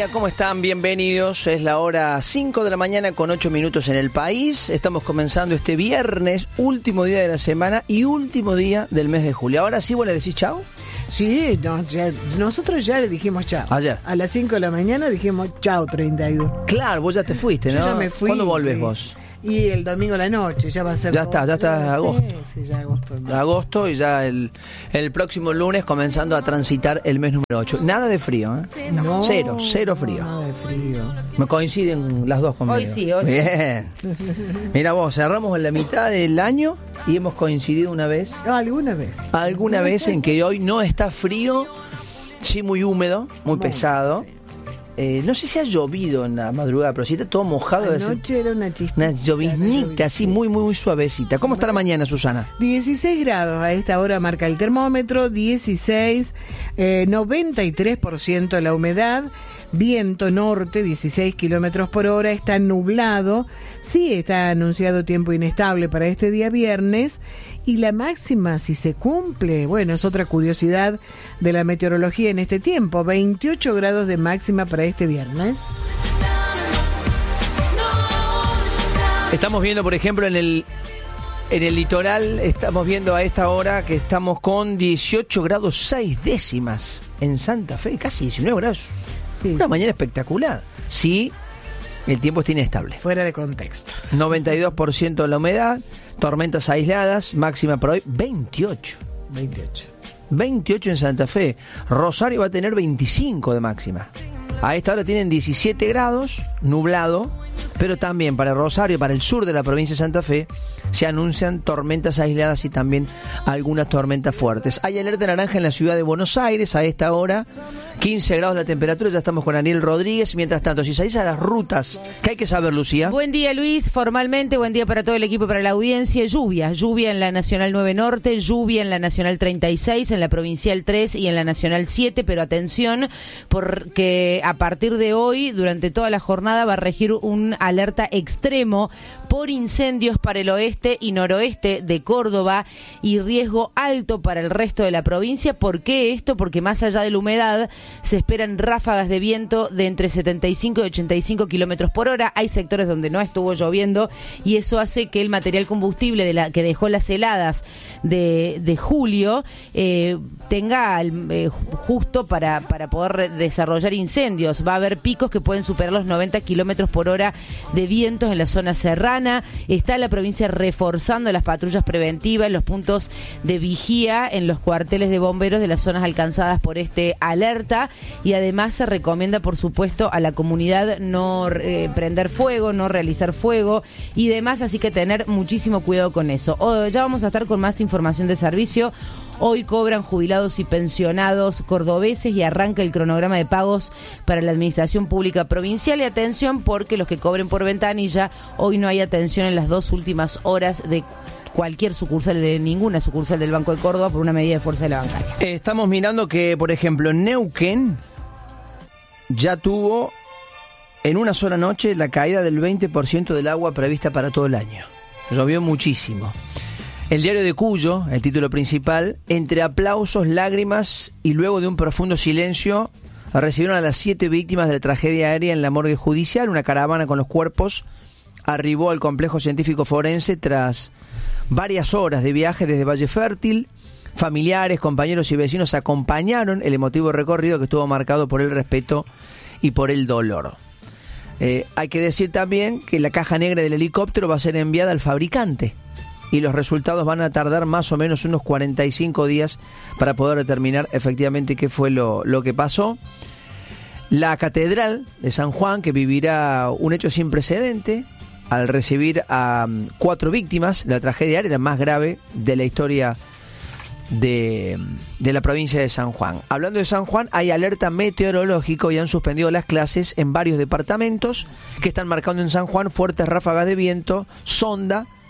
día, ¿cómo están? Bienvenidos. Es la hora 5 de la mañana con 8 minutos en el país. Estamos comenzando este viernes, último día de la semana y último día del mes de julio. Ahora sí, ¿vos le decís chau? Sí, nosotros ya le dijimos chau. Ayer. A las 5 de la mañana dijimos chau 31. Claro, vos ya te fuiste, ¿no? Yo ya me fui. ¿Cuándo volvés vos? Y el domingo a la noche, ya va a ser... Ya está agosto. Sí, ya agosto. Agosto y ya el próximo lunes comenzando a transitar el mes número 8. Nada de frío, ¿eh? No, cero frío. Nada de frío. Me coinciden las dos conmigo. Hoy sí. Bien. Mira vos, cerramos en la mitad del año y hemos coincidido una vez. ¿Alguna vez? Alguna vez en que hoy no está frío, sí muy húmedo, muy pesado. Sí. No sé si ha llovido en la madrugada, pero sí está todo mojado. Anoche era una chispita. Una lloviznita, así muy suavecita. ¿Cómo está la mañana, Susana? 16 grados a esta hora marca el termómetro, 16, 93% la humedad, viento norte, 16 kilómetros por hora, está nublado, sí está anunciado tiempo inestable para este día viernes, y la máxima, si se cumple, bueno, es otra curiosidad de la meteorología en este tiempo, 28 grados de máxima para este viernes. Estamos viendo, por ejemplo, en el litoral, estamos viendo a esta hora que estamos con 18 grados 6 décimas en Santa Fe, casi 19 grados. Sí. Una mañana espectacular. Sí, el tiempo está inestable. Fuera de contexto. 92% de la humedad, tormentas aisladas, máxima por hoy 28. 28 en Santa Fe. Rosario va a tener 25 de máxima. A esta hora tienen 17 grados, nublado, pero también para Rosario, para el sur de la provincia de Santa Fe, se anuncian tormentas aisladas y también algunas tormentas fuertes. Hay alerta naranja en la ciudad de Buenos Aires a esta hora, 15 grados la temperatura, ya estamos con Daniel Rodríguez. Mientras tanto, si salís a las rutas, ¿qué hay que saber, Lucía? Buen día, Luis, formalmente, buen día para todo el equipo, para la audiencia. Lluvia en la Nacional 9 Norte, lluvia en la Nacional 36, en la Provincial 3 y en la Nacional 7, pero atención, porque a partir de hoy, durante toda la jornada, va a regir un alerta extremo por incendios para el oeste y noroeste de Córdoba y riesgo alto para el resto de la provincia. ¿Por qué esto? Porque más allá de la humedad, se esperan ráfagas de viento de entre 75 y 85 kilómetros por hora. Hay sectores donde no estuvo lloviendo y eso hace que el material combustible que dejó las heladas de julio tenga justo para poder desarrollar incendios. Va a haber picos que pueden superar los 90 kilómetros por hora de vientos en la zona serrana. Está la provincia reforzando las patrullas preventivas, los puntos de vigía en los cuarteles de bomberos de las zonas alcanzadas por este alerta. Y además se recomienda, por supuesto, a la comunidad no prender fuego, no realizar fuego y demás, así que tener muchísimo cuidado con eso. Ya vamos a estar con más información de servicio. Hoy cobran jubilados y pensionados cordobeses y arranca el cronograma de pagos para la Administración Pública Provincial. Y atención, porque los que cobren por ventanilla, hoy no hay atención en las 2 últimas horas de cualquier sucursal, de ninguna sucursal del Banco de Córdoba, por una medida de fuerza de la bancaria. Estamos mirando que, por ejemplo, Neuquén ya tuvo en una sola noche la caída del 20% del agua prevista para todo el año. Llovió muchísimo. El diario de Cuyo, el título principal, entre aplausos, lágrimas y luego de un profundo silencio, recibieron a las 7 víctimas de la tragedia aérea en la morgue judicial. Una caravana con los cuerpos arribó al complejo científico forense tras varias horas de viaje desde Valle Fértil. Familiares, compañeros y vecinos acompañaron el emotivo recorrido que estuvo marcado por el respeto y por el dolor. Hay que decir también que la caja negra del helicóptero va a ser enviada al fabricante y los resultados van a tardar más o menos unos 45 días para poder determinar efectivamente qué fue lo que pasó. La Catedral de San Juan, que vivirá un hecho sin precedente al recibir a 4 víctimas de la tragedia aérea, la más grave de la historia de la provincia de San Juan. Hablando de San Juan, hay alerta meteorológico y han suspendido las clases en varios departamentos que están marcando en San Juan fuertes ráfagas de viento, sonda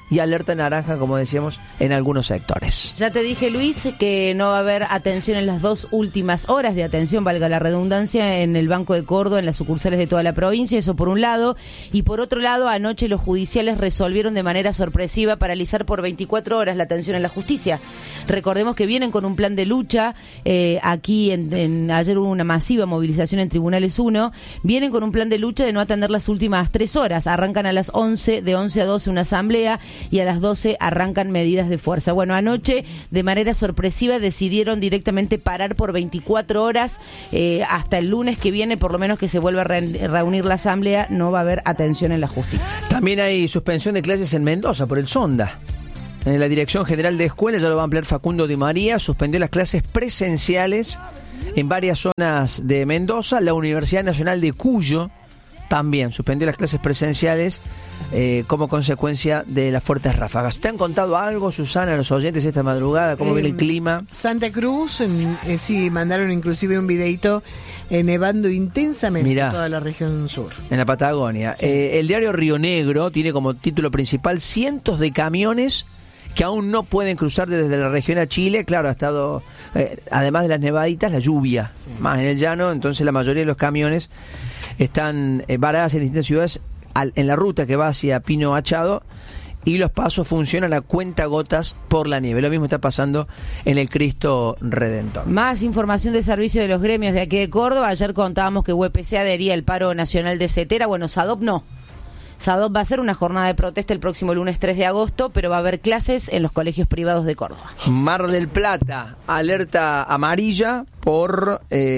y alerta naranja, como decíamos, en algunos sectores. Ya te dije, Luis, que no va a haber atención en las 2 últimas horas de atención, valga la redundancia, en el Banco de Córdoba, en las sucursales de toda la provincia, eso por un lado. Y por otro lado, anoche los judiciales resolvieron de manera sorpresiva paralizar por 24 horas la atención en la justicia. Recordemos que vienen con un plan de lucha, aquí ayer hubo una masiva movilización en Tribunales 1, vienen con un plan de lucha de no atender las últimas 3 horas, arrancan a las 11, de 11 a 12 una asamblea, y a las 12 arrancan medidas de fuerza. Bueno, anoche de manera sorpresiva decidieron directamente parar por 24 horas hasta el lunes que viene, por lo menos que se vuelva a reunir la asamblea, no va a haber atención en la justicia. También hay suspensión de clases en Mendoza por el Sonda. La Dirección General de Escuelas, ya lo va a ampliar Facundo Di María, suspendió las clases presenciales en varias zonas de Mendoza. La Universidad Nacional de Cuyo también suspendió las clases presenciales como consecuencia de las fuertes ráfagas. ¿Te han contado algo, Susana, a los oyentes esta madrugada? ¿Cómo viene el clima? Santa Cruz, sí, mandaron inclusive un videito nevando intensamente en toda la región sur. En la Patagonia. Sí. El diario Río Negro tiene como título principal cientos de camiones que aún no pueden cruzar desde la región a Chile. Claro, ha estado, además de las nevaditas, la lluvia, más en el llano, entonces la mayoría de los camiones están varadas en distintas ciudades en la ruta que va hacia Pino Achado, y los pasos funcionan a cuentagotas por la nieve. Lo mismo está pasando en el Cristo Redentor. Más información del servicio de los gremios de aquí de Córdoba. Ayer contábamos que UPC adhería al paro nacional de Cetera. Bueno, SADOP no. SADOP va a hacer una jornada de protesta el próximo lunes 3 de agosto, pero va a haber clases en los colegios privados de Córdoba. Mar del Plata, alerta amarilla por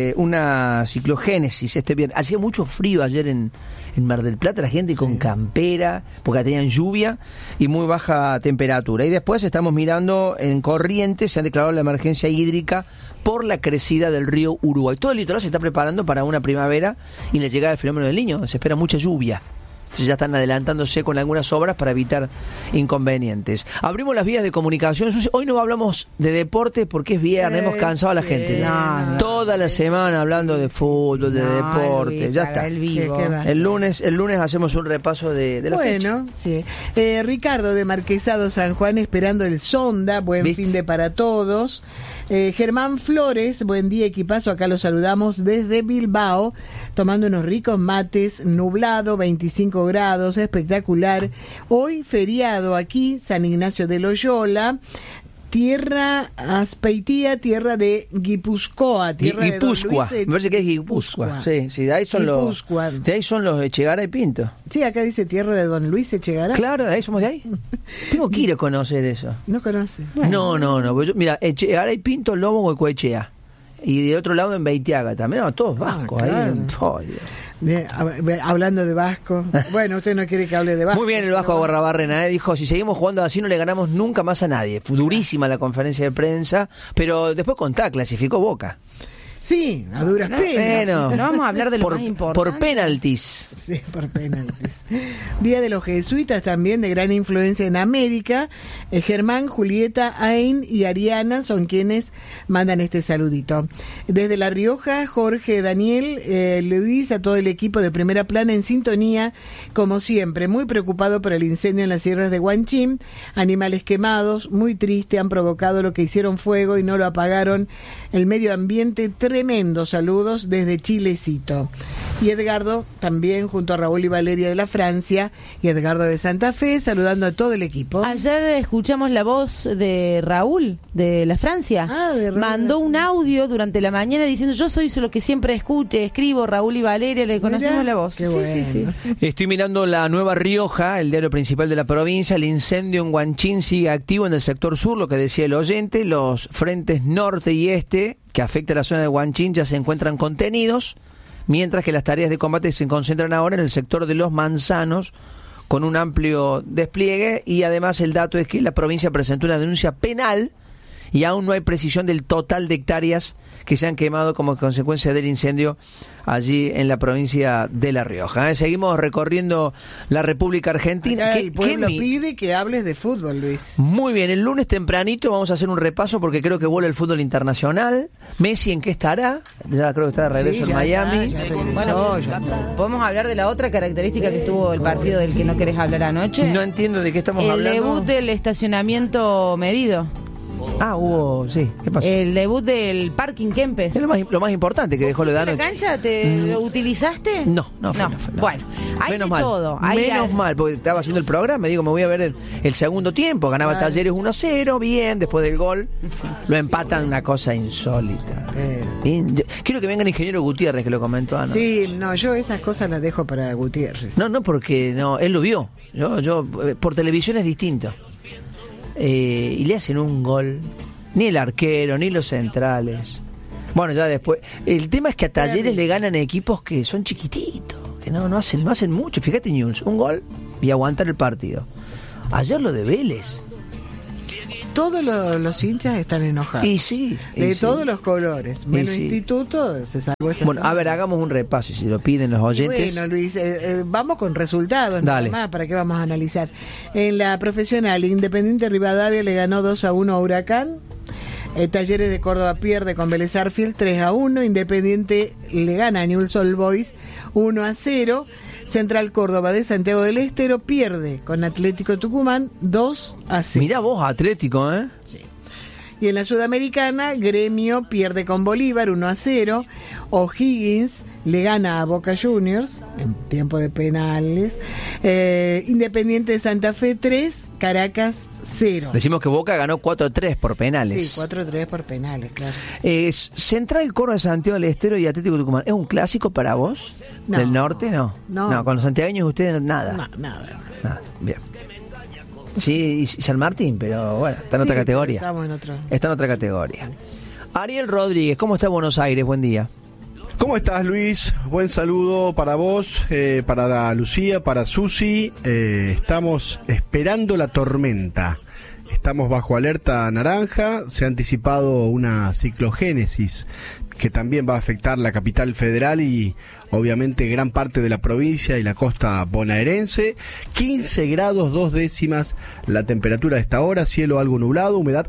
una ciclogénesis este viernes. Hacía mucho frío ayer en Mar del Plata, la gente con campera, porque tenían lluvia y muy baja temperatura. Y después estamos mirando en Corrientes, se ha declarado la emergencia hídrica por la crecida del río Uruguay. Todo el litoral se está preparando para una primavera y la llegada del fenómeno del Niño. Se espera mucha lluvia. Ya están adelantándose con algunas obras para evitar inconvenientes. Abrimos las vías de comunicación. Hoy no hablamos de deporte porque es viernes, hemos cansado a la gente. Toda la semana hablando de fútbol, de deporte. Ya está. El lunes hacemos un repaso de la fecha. Bueno, sí. Ricardo de Marquesado San Juan esperando el Sonda. Buen fin de para todos. Germán Flores, buen día, equipazo, acá los saludamos desde Bilbao, tomando unos ricos mates, nublado, 25 grados, espectacular. Hoy feriado aquí, San Ignacio de Loyola, tierra Azpeitía, tierra de Guipúzcoa, tierra de Guipúzcoa, me parece que es Guipúzcoa. Sí, de ahí son los Echegaray y Pinto. Sí, acá dice tierra de Don Luis Echegaray. Claro, de ahí somos de ahí. Tengo que ir a conocer eso. ¿No conoce? Bueno. No. Mira, Echegaray, Pinto, Lobo, Goicoechea. Y de otro lado en Beitiaga también. No, todos vascos. Claro. Hablando de Vasco. Bueno, usted no quiere que hable de Vasco. Muy bien el Vasco Aguarrabarrena, dijo, si seguimos jugando así no le ganamos nunca más a nadie. Fue durísima la conferencia de prensa, pero después clasificó Boca. Sí, a duras penas. Bueno, pero vamos a hablar de lo más importante. Por penaltis. Sí, por penaltis. Día de los jesuitas también, de gran influencia en América. Germán, Julieta, Ain y Ariana son quienes mandan este saludito. Desde La Rioja, Jorge, Daniel, Luis, a todo el equipo de Primera Plana en sintonía, como siempre, muy preocupado por el incendio en las sierras de Huanchín. Animales quemados, muy triste, han provocado lo que hicieron fuego y no lo apagaron. El medio ambiente tremendos saludos desde Chilecito. Y Edgardo también junto a Raúl y Valeria de la Francia y Edgardo de Santa Fe saludando a todo el equipo. Ayer escuchamos la voz de Raúl de la Francia. Mandó un audio durante la mañana diciendo yo soy lo que siempre escribo, Raúl y Valeria, le conocemos la voz. Sí. Estoy mirando la Nueva Rioja, el diario principal de la provincia. El incendio en Huanchín sigue activo en el sector sur, lo que decía el oyente. Los frentes norte y este que afecta a la zona de Huanchín ya se encuentran contenidos, mientras que las tareas de combate se concentran ahora en el sector de Los Manzanos, con un amplio despliegue. Y además el dato es que la provincia presentó una denuncia penal y aún no hay precisión del total de hectáreas que se han quemado como consecuencia del incendio allí en la provincia de La Rioja. Seguimos recorriendo la República Argentina. Acá el pueblo pide que hables de fútbol, Luis. Muy bien, el lunes tempranito vamos a hacer un repaso porque creo que vuelve el fútbol internacional. Messi, ¿en qué estará? Ya creo que está de regreso en Miami. Ya regresó, Bueno, ya. ¿podemos hablar de la otra característica que tuvo el partido del que no querés hablar anoche? No entiendo de qué estamos el hablando. debut del estacionamiento medido. Sí, ¿qué pasó? El debut del parking Kempes. Es lo más importante que dejó lo de ¿La anoche. cancha lo utilizaste? No. Bueno, hay menos de mal. todo. Menos mal, porque estaba haciendo el programa, digo, me voy a ver el segundo tiempo. Ganaba Talleres 1-0, bien, después del gol. Lo empatan, una cosa insólita. Quiero que venga el ingeniero Gutiérrez, que lo comentó anoche. Sí, no, yo esas cosas las dejo para Gutiérrez. No, porque él lo vio. Yo por televisión es distinto. Y le hacen un gol. Ni el arquero, ni los centrales. Bueno, ya después. El tema es que a Talleres le ganan equipos que son chiquititos, que no hacen mucho. Fíjate, News, un gol y aguantar el partido. Ayer lo de Vélez. Todos los hinchas están enojados. Y sí. Todos los colores. Menos Instituto se salvó esta Bueno, semana. a ver, hagamos un repaso, si lo piden los oyentes. Bueno, Luis, vamos con resultados, Dale. nada más, ¿para qué vamos a analizar? En la profesional, Independiente Rivadavia le ganó 2-1 a Huracán. Talleres de Córdoba pierde con Vélez Arfield 3-1. Independiente le gana a Newell's Old Boys 1-0. Central Córdoba de Santiago del Estero pierde con Atlético Tucumán 2-0. Mirá vos, Atlético, ¿eh? Sí. Y en la Sudamericana, Gremio pierde con Bolívar 1-0. O'Higgins le gana a Boca Juniors en tiempo de penales. Independiente de Santa Fe 3, Caracas 0. Decimos que Boca ganó 4-3 por penales. Sí, 4-3 por penales, claro. Central Córdoba de Santiago del Estero y Atlético Tucumán. ¿Es un clásico para vos? No. ¿Del norte? No, con los santiagueños ustedes nada. No, nada. Bien. Sí, y San Martín, pero bueno, está en otra categoría. Está en otra categoría. Ariel Rodríguez, ¿cómo está Buenos Aires? Buen día. ¿Cómo estás, Luis? Buen saludo para vos, para Lucía, para Susi. Estamos esperando la tormenta. Estamos bajo alerta naranja. Se ha anticipado una ciclogénesis que también va a afectar la capital federal y obviamente gran parte de la provincia y la costa bonaerense. 15 grados 2 décimas la temperatura a esta hora, cielo algo nublado, humedad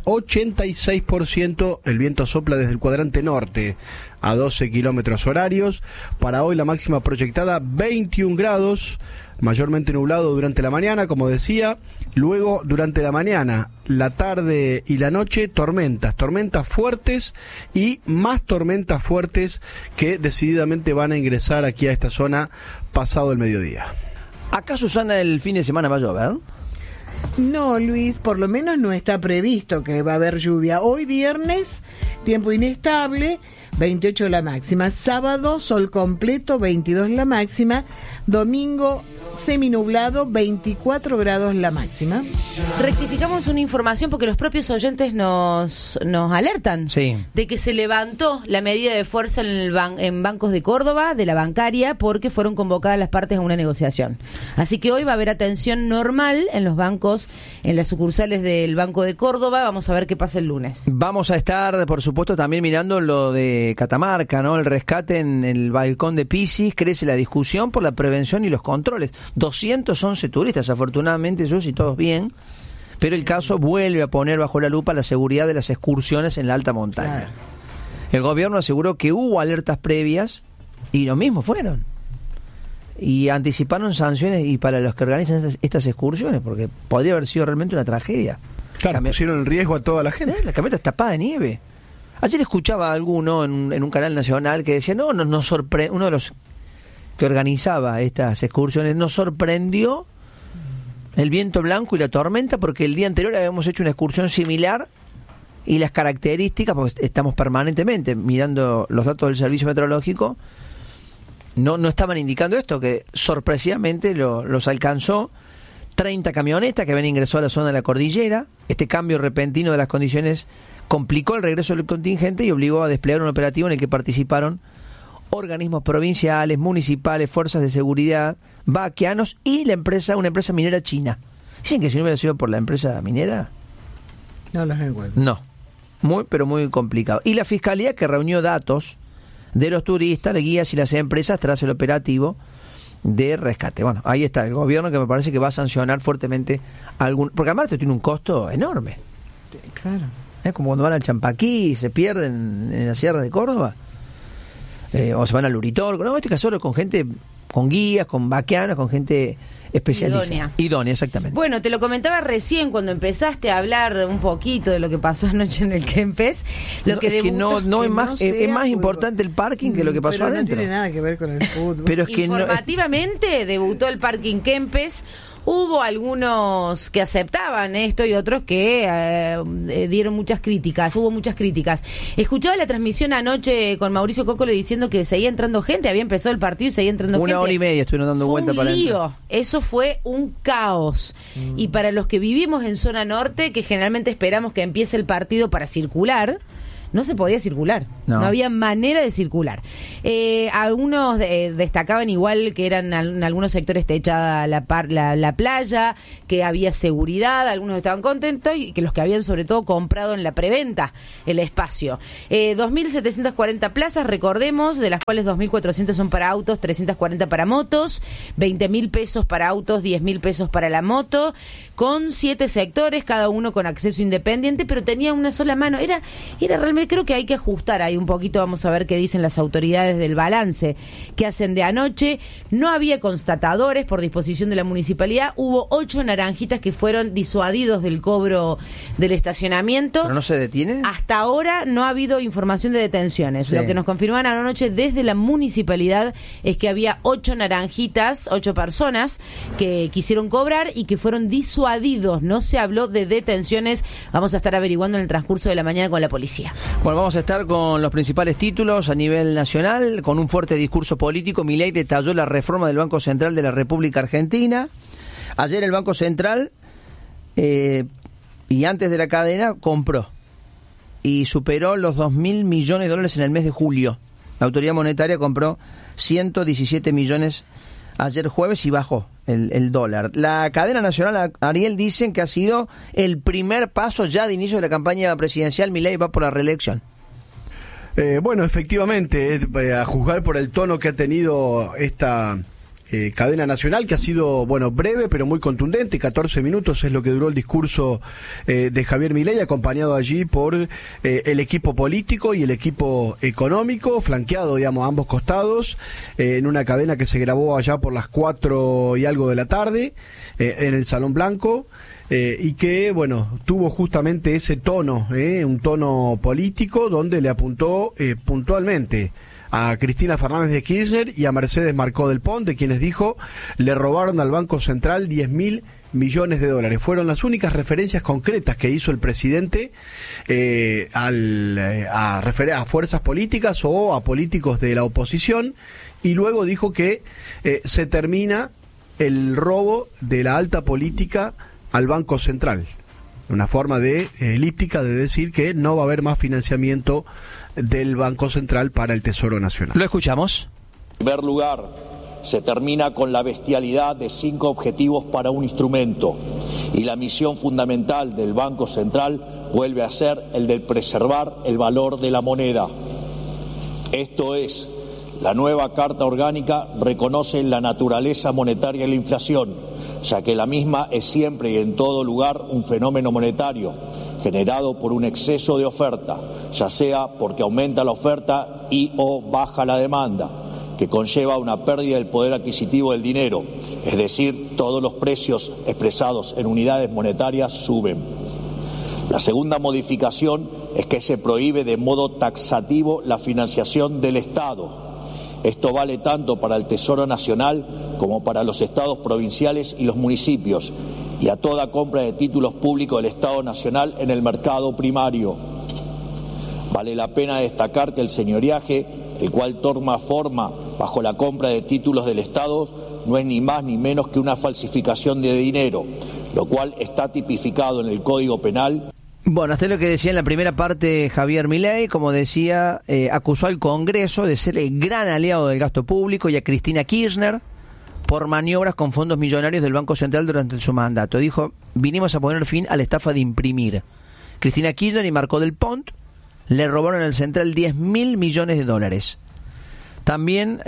86%, el viento sopla desde el cuadrante norte a 12 kilómetros horarios. Para hoy la máxima proyectada 21 grados, mayormente nublado durante la mañana, como decía. Luego, durante la mañana, la tarde y la noche, tormentas fuertes y más tormentas fuertes que decididamente van a ingresar aquí a esta zona pasado el mediodía. Acá, Susana, el fin de semana va a llover. No, Luis, por lo menos no está previsto que va a haber lluvia. Hoy viernes, tiempo inestable, 28 la máxima. Sábado, sol completo, 22 la máxima. Domingo, seminublado, 24 grados la máxima. Rectificamos una información porque los propios oyentes nos alertan de que se levantó la medida de fuerza en bancos de Córdoba, de la bancaria, porque fueron convocadas las partes a una negociación. Así que hoy va a haber atención normal en los bancos, en las sucursales del Banco de Córdoba. Vamos a ver qué pasa el lunes. Vamos a estar, por supuesto, también mirando lo de Catamarca, ¿no? El rescate en el balcón de Pisis. Crece la discusión por la prevención y los controles. 211 turistas, afortunadamente, ellos y todos bien, pero el caso vuelve a poner bajo la lupa la seguridad de las excursiones en la alta montaña. Claro. El gobierno aseguró que hubo alertas previas y lo mismo fueron. Y anticiparon sanciones y para los que organizan estas excursiones, porque podría haber sido realmente una tragedia. Claro, pusieron en riesgo a toda la gente. La camioneta está tapada de nieve. Ayer escuchaba a alguno en un canal nacional que decía, nos sorprende, uno de los que organizaba estas excursiones, nos sorprendió el viento blanco y la tormenta porque el día anterior habíamos hecho una excursión similar y las características, porque estamos permanentemente mirando los datos del servicio meteorológico, no estaban indicando esto, que sorpresivamente los alcanzó 30 camionetas que habían ingresado a la zona de la cordillera. Este cambio repentino de las condiciones complicó el regreso del contingente y obligó a desplegar un operativo en el que participaron organismos provinciales, municipales, fuerzas de seguridad, vaqueanos y una empresa minera china. Dicen que si no hubiera sido por la empresa minera... No los encuentro. No. Muy, pero muy complicado. Y la Fiscalía, que reunió datos de los turistas, las guías y las empresas tras el operativo de rescate. Bueno, ahí está el gobierno, que me parece que va a sancionar fuertemente porque además esto tiene un costo enorme. Claro. Es como cuando van al Champaquí y se pierden en la Sierra de Córdoba, o se van al Uritorco. No, este caso con gente, con guías, con vaqueanos, con gente especializada. Idónea, exactamente. Bueno, te lo comentaba recién cuando empezaste a hablar un poquito de lo que pasó anoche en el Kempes. Es más importante el parking que lo que pasó adentro. No tiene nada que ver con el fútbol. Pero es que informativamente debutó el parking Kempes. Hubo algunos que aceptaban esto y otros que dieron muchas críticas. Hubo muchas críticas. Escuchaba la transmisión anoche con Mauricio Cócolo diciendo que seguía entrando gente. Había empezado el partido y seguía entrando gente. 1 hora y media estuvieron dando vuelta para adentro. Eso fue un caos. Y para los que vivimos en zona norte, que generalmente esperamos que empiece el partido para circular, no se podía circular, no había manera de circular. Algunos destacaban igual que eran en algunos sectores techada la playa, que había seguridad, algunos estaban contentos y que los que habían sobre todo comprado en la preventa el espacio. 2.740 plazas, recordemos, de las cuales 2.400 son para autos, 340 para motos, 20.000 pesos para autos, 10.000 pesos para la moto, con 7 sectores, cada uno con acceso independiente, pero tenía una sola mano. Era realmente, creo que hay que ajustar ahí un poquito. Vamos a ver qué dicen las autoridades del balance que hacen de anoche. No había constatadores por disposición de la municipalidad. Hubo 8 naranjitas que fueron disuadidos del cobro del estacionamiento. ¿Pero no se detiene? Hasta ahora no ha habido información de detenciones. Sí. Lo que nos confirmaron anoche desde la municipalidad es que había 8 naranjitas, 8 personas que quisieron cobrar y que fueron disuadidos. No se habló de detenciones. Vamos a estar averiguando en el transcurso de la mañana con la policía. Bueno, vamos a estar con los principales títulos a nivel nacional. Con un fuerte discurso político, Milei detalló la reforma del Banco Central de la República Argentina. Ayer el Banco Central, y antes de la cadena, compró y superó los 2.000 millones de dólares en el mes de julio. La autoridad monetaria compró 117 millones ayer jueves y bajó el dólar. La cadena nacional, Ariel, dicen que ha sido el primer paso ya de inicio de la campaña presidencial. Milei va por la reelección. Bueno, efectivamente, a juzgar por el tono que ha tenido esta cadena nacional, que ha sido, bueno, breve pero muy contundente. 14 minutos es lo que duró el discurso de Javier Milei, acompañado allí por el equipo político y el equipo económico, flanqueado, digamos, a ambos costados, en una cadena que se grabó allá por las 4 y algo de la tarde, en el Salón Blanco, y que, bueno, tuvo justamente ese tono, un tono político, donde le apuntó puntualmente a Cristina Fernández de Kirchner y a Mercedes Marcó del Pont, de quienes dijo le robaron al Banco Central 10.000 millones de dólares. Fueron las únicas referencias concretas que hizo el presidente a fuerzas políticas o a políticos de la oposición, y luego dijo que se termina el robo de la alta política al Banco Central. Una forma elíptica de decir que no va a haber más financiamiento del Banco Central para el Tesoro Nacional. Lo escuchamos. En primer lugar, se termina con la bestialidad de 5 objetivos para un instrumento, y la misión fundamental del Banco Central vuelve a ser el de preservar el valor de la moneda. Esto es, la nueva Carta Orgánica reconoce la naturaleza monetaria de la inflación, ya que la misma es siempre y en todo lugar un fenómeno monetario generado por un exceso de oferta, ya sea porque aumenta la oferta y o baja la demanda, que conlleva una pérdida del poder adquisitivo del dinero, es decir, todos los precios expresados en unidades monetarias suben. La segunda modificación es que se prohíbe de modo taxativo la financiación del Estado. Esto vale tanto para el Tesoro Nacional como para los estados provinciales y los municipios, y a toda compra de títulos públicos del Estado Nacional en el mercado primario. Vale la pena destacar que el señoriaje, el cual toma forma bajo la compra de títulos del Estado, no es ni más ni menos que una falsificación de dinero, lo cual está tipificado en el Código Penal. Bueno, hasta lo que decía en la primera parte Javier Milei, como decía, acusó al Congreso de ser el gran aliado del gasto público y a Cristina Kirchner por maniobras con fondos millonarios del Banco Central durante su mandato. Dijo, vinimos a poner fin a la estafa de imprimir. Cristina Kirchner y Marco del Pont le robaron al Central 10.000 millones de dólares. También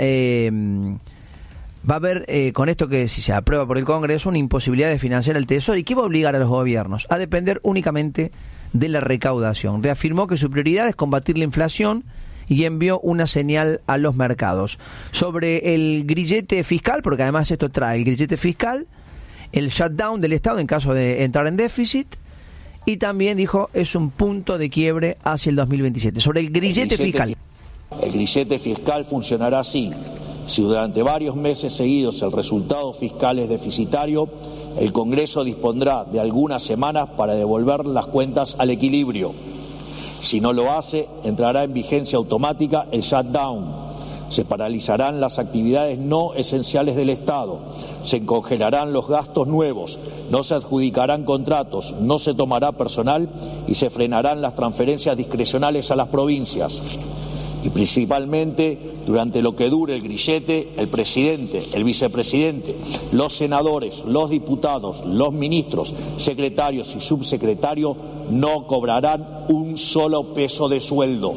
va a haber, con esto que si se aprueba por el Congreso, una imposibilidad de financiar el Tesoro. ¿Y qué va a obligar a los gobiernos? A depender únicamente de la recaudación. Reafirmó que su prioridad es combatir la inflación y envió una señal a los mercados. Sobre el grillete fiscal, porque además esto trae el grillete fiscal, el shutdown del Estado en caso de entrar en déficit, y también dijo es un punto de quiebre hacia el 2027. Sobre el grillete fiscal. El grillete fiscal funcionará así. Si durante varios meses seguidos el resultado fiscal es deficitario, el Congreso dispondrá de algunas semanas para devolver las cuentas al equilibrio. Si no lo hace, entrará en vigencia automática el shutdown. Se paralizarán las actividades no esenciales del Estado, se congelarán los gastos nuevos, no se adjudicarán contratos, no se tomará personal y se frenarán las transferencias discrecionales a las provincias. Y principalmente, durante lo que dure el grillete, el presidente, el vicepresidente, los senadores, los diputados, los ministros, secretarios y subsecretarios no cobrarán un solo peso de sueldo.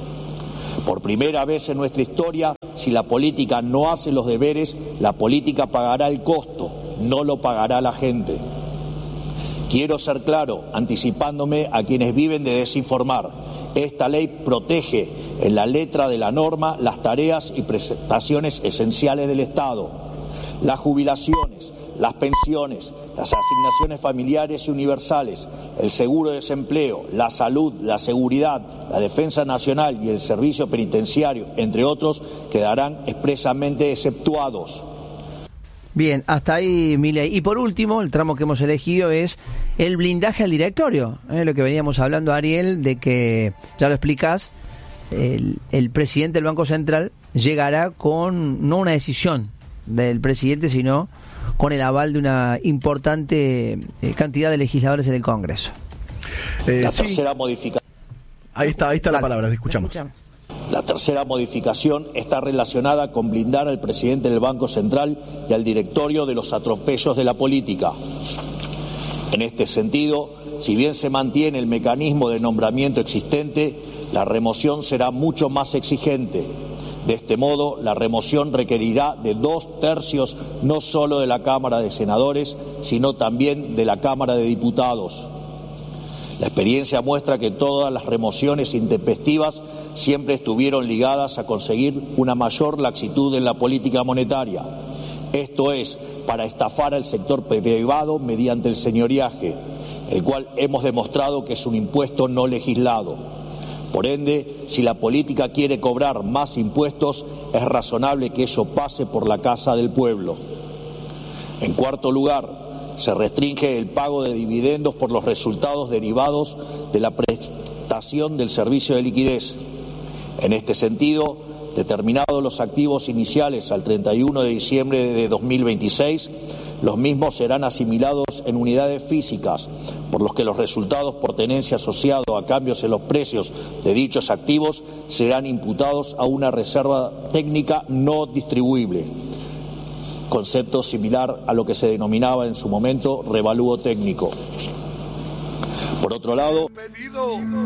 Por primera vez en nuestra historia, si la política no hace los deberes, la política pagará el costo, no lo pagará la gente. Quiero ser claro, anticipándome a quienes viven de desinformar. Esta ley protege en la letra de la norma las tareas y prestaciones esenciales del Estado, las jubilaciones, las pensiones, las asignaciones familiares y universales, el seguro de desempleo, la salud, la seguridad, la defensa nacional y el servicio penitenciario, entre otros, quedarán expresamente exceptuados. Bien, hasta ahí, Milei. Y por último, el tramo que hemos elegido es el blindaje al directorio. Lo que veníamos hablando, Ariel, de que, ya lo explicás, el presidente del Banco Central llegará con, no una decisión del presidente, sino con el aval de una importante cantidad de legisladores del Congreso. La tercera modificación. Ahí está la palabra, escuchamos. La tercera modificación está relacionada con blindar al presidente del Banco Central y al directorio de los atropellos de la política. En este sentido, si bien se mantiene el mecanismo de nombramiento existente, la remoción será mucho más exigente. De este modo, la remoción requerirá de 2/3 no solo de la Cámara de Senadores, sino también de la Cámara de Diputados. La experiencia muestra que todas las remociones intempestivas siempre estuvieron ligadas a conseguir una mayor laxitud en la política monetaria. Esto es, para estafar al sector privado mediante el señoriaje, el cual hemos demostrado que es un impuesto no legislado. Por ende, si la política quiere cobrar más impuestos, es razonable que ello pase por la casa del pueblo. En cuarto lugar, se restringe el pago de dividendos por los resultados derivados de la prestación del servicio de liquidez. En este sentido, determinados los activos iniciales al 31 de diciembre de 2026, los mismos serán asimilados en unidades físicas, por los que los resultados por tenencia asociados a cambios en los precios de dichos activos serán imputados a una reserva técnica no distribuible, concepto similar a lo que se denominaba en su momento revalúo técnico. Por otro lado,